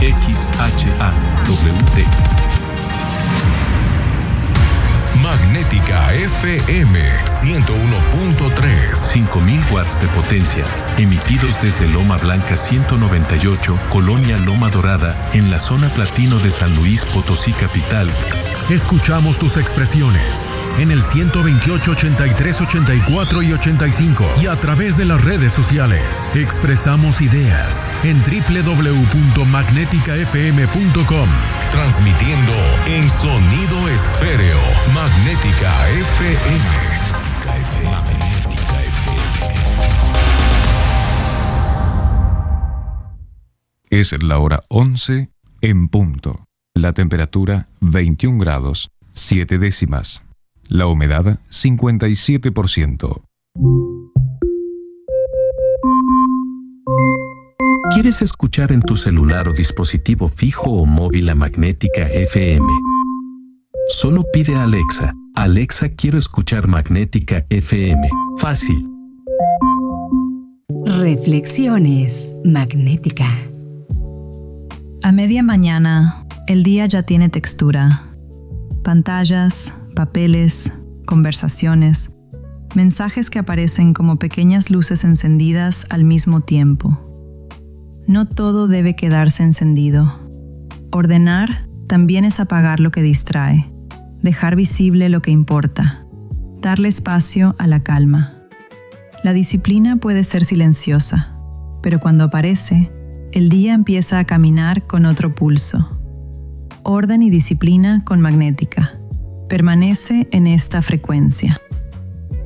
Magnética FM 101.3. 5000 watts de potencia, emitidos desde Loma Blanca 198, Colonia Loma Dorada, en la zona platino de San Luis Potosí capital. Escuchamos tus expresiones en el 128, 83, 84 y 85 y a través de las redes sociales. Expresamos ideas en www.magneticafm.com. Transmitiendo en sonido esféreo. Magnética FM. Magnética FM. Es la hora 11 en punto. La temperatura 21 grados, 7 décimas. La humedad 57%. ¿Quieres escuchar en tu celular o dispositivo fijo o móvil a Magnética FM? Solo pide a Alexa: Alexa, quiero escuchar Magnética FM. Fácil. Reflexiones Magnética. A media mañana, el día ya tiene textura. Pantallas, papeles, conversaciones, mensajes que aparecen como pequeñas luces encendidas al mismo tiempo. No todo debe quedarse encendido. Ordenar también es apagar lo que distrae, dejar visible lo que importa, darle espacio a la calma. La disciplina puede ser silenciosa, pero cuando aparece, el día empieza a caminar con otro pulso. Orden y disciplina con Magnética. Permanece en esta frecuencia.